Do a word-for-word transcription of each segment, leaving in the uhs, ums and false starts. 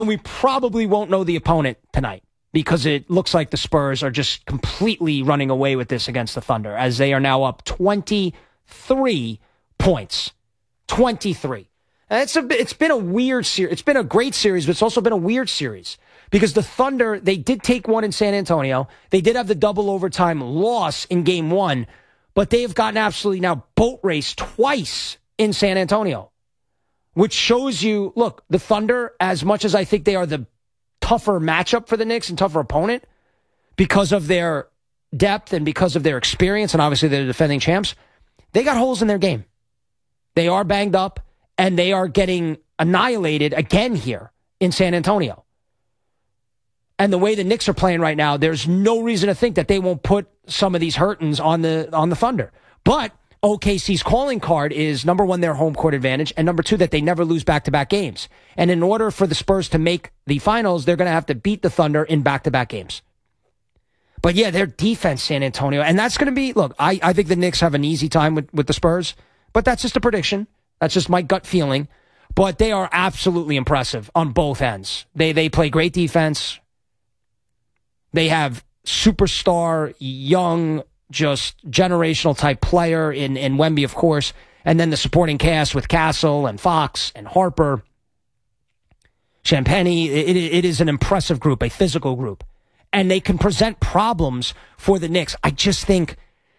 We probably won't know the opponent tonight because it looks like the Spurs are just completely running away with this against the Thunder as they are now up twenty-three points. twenty-three. And it's, a, it's been a weird series. It's been a great series, but it's also been a weird series because the Thunder, they did take one in San Antonio. They did have the double overtime loss in game one, but they have gotten absolutely now boat raced twice in San Antonio, which shows you, look, the Thunder, as much as I think they are the tougher matchup for the Knicks and tougher opponent because of their depth and because of their experience, and obviously they're the defending champs, they got holes in their game. They are banged up, and they are getting annihilated again here in San Antonio. And the way the Knicks are playing right now, there's no reason to think that they won't put some of these hurtins on the on the Thunder. But O K C's calling card is, number one, their home court advantage, and number two, that they never lose back-to-back games. And in order for the Spurs to make the finals, they're going to have to beat the Thunder in back-to-back games. But yeah, their defense, San Antonio, and that's going to be, look, I, I think the Knicks have an easy time with, with the Spurs, but that's just a prediction. That's just my gut feeling. But they are absolutely impressive on both ends. They they play great defense. They have superstar, young, just generational type player in, in Wemby, of course, and then the supporting cast with Castle and Fox and Harper, Champagne. It, it is an impressive group, a physical group. And they can present problems for the Knicks. I just think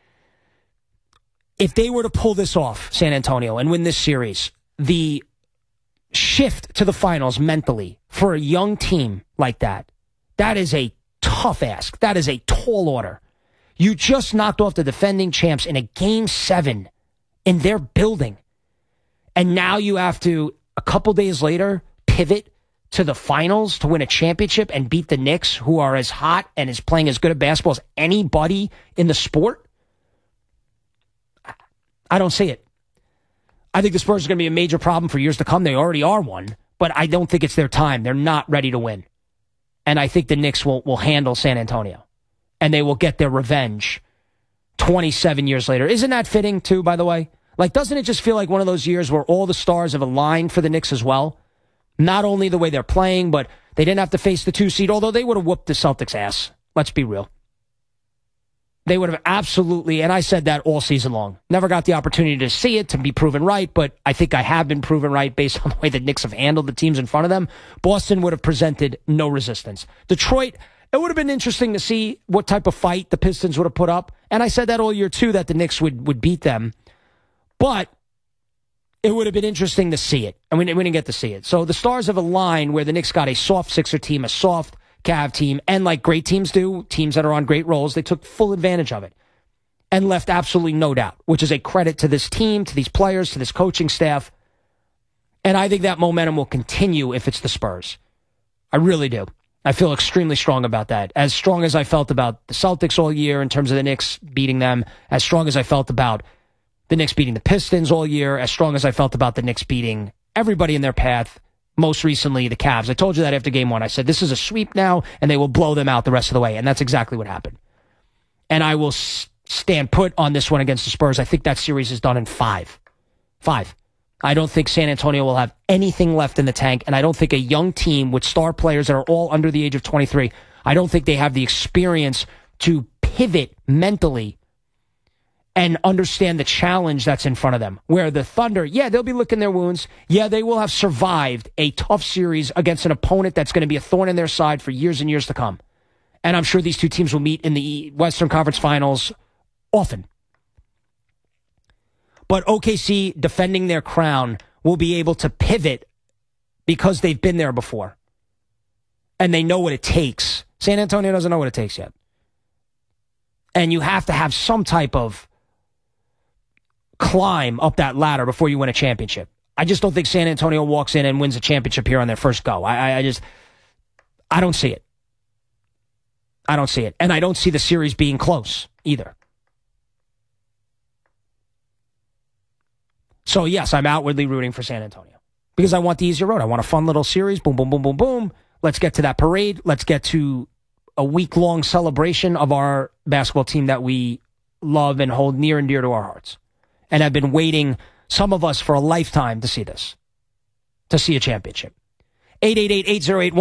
if they were to pull this off, San Antonio, and win this series, the shift to the finals mentally for a young team like that, that is a tough ask. That is a tall order. You just knocked off the defending champs in a game seven in their building. And now you have to, a couple days later, pivot to the finals to win a championship and beat the Knicks, who are as hot and is playing as good at basketball as anybody in the sport. I don't see it. I think the Spurs are going to be a major problem for years to come. They already are one, but I don't think it's their time. They're not ready to win. And I think the Knicks will, will handle San Antonio. And they will get their revenge twenty-seven years later. Isn't that fitting, too, by the way? Like, doesn't it just feel like one of those years where all the stars have aligned for the Knicks as well? Not only the way they're playing, but they didn't have to face the two seed, although they would have whooped the Celtics' ass. Let's be real. They would have absolutely, and I said that all season long, never got the opportunity to see it, to be proven right, but I think I have been proven right based on the way the Knicks have handled the teams in front of them. Boston would have presented no resistance. Detroit, it would have been interesting to see what type of fight the Pistons would have put up, and I said that all year too, that the Knicks would, would beat them, but it would have been interesting to see it, and we didn't, we didn't get to see it. So the stars have aligned where the Knicks got a soft Sixer team, a soft Cav team, and like great teams do, teams that are on great rolls, they took full advantage of it and left absolutely no doubt, which is a credit to this team, to these players, to this coaching staff. And I think that momentum will continue if it's the Spurs. I really do. I feel extremely strong about that. As strong as I felt about the Celtics all year in terms of the Knicks beating them, as strong as I felt about the Knicks beating the Pistons all year, as strong as I felt about the Knicks beating everybody in their path, most recently the Cavs. I told you that after game one. I said, this is a sweep now, and they will blow them out the rest of the way. And that's exactly what happened. And I will s- stand put on this one against the Spurs. I think that series is done in five. Five. I don't think San Antonio will have anything left in the tank, and I don't think a young team with star players that are all under the age of twenty-three, I don't think they have the experience to pivot mentally and understand the challenge that's in front of them. Where the Thunder, yeah, they'll be licking their wounds. Yeah, they will have survived a tough series against an opponent that's going to be a thorn in their side for years and years to come. And I'm sure these two teams will meet in the Western Conference Finals often. But O K C, defending their crown, will be able to pivot because they've been there before. And they know what it takes. San Antonio doesn't know what it takes yet. And you have to have some type of climb up that ladder before you win a championship. I just don't think San Antonio walks in and wins a championship here on their first go. I, I, I just, I don't see it. I don't see it. And I don't see the series being close either. So yes, I'm outwardly rooting for San Antonio because I want the easier road. I want a fun little series. Boom, boom, boom, boom, boom. Let's get to that parade. Let's get to a week-long celebration of our basketball team that we love and hold near and dear to our hearts. And I've been waiting, some of us, for a lifetime to see this, to see a championship. eight eight eight, eight oh eight,